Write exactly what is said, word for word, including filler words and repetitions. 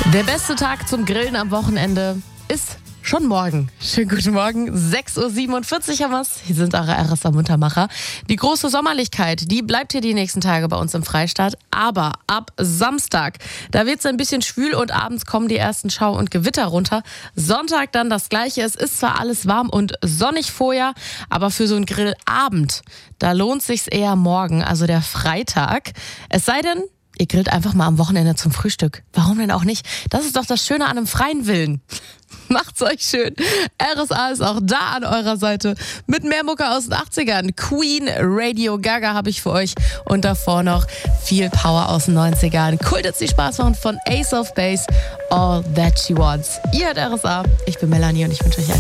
Der beste Tag zum Grillen am Wochenende ist schon morgen. Schönen guten Morgen, sechs Uhr siebenundvierzig haben wir's. Hier sind eure R S A-Muntermacher. Die große Sommerlichkeit, die bleibt hier die nächsten Tage bei uns im Freistaat. Aber ab Samstag, da wird's ein bisschen schwül und abends kommen die ersten Schau- und Gewitter runter. Sonntag dann das Gleiche. Es ist zwar alles warm und sonnig vorher, aber für so einen Grillabend, da lohnt sich's eher morgen, also der Freitag. Es sei denn, ihr grillt einfach mal am Wochenende zum Frühstück. Warum denn auch nicht? Das ist doch das Schöne an einem freien Willen. Macht's euch schön. R S A ist auch da an eurer Seite. Mit mehr Mucke aus den achtzigern. Queen, Radio Gaga habe ich für euch. Und davor noch viel Power aus den neunzigern. Cool, dass die Spaß machen von Ace of Base. All That She Wants. Ihr hört R S A. Ich bin Melanie und ich wünsche euch einen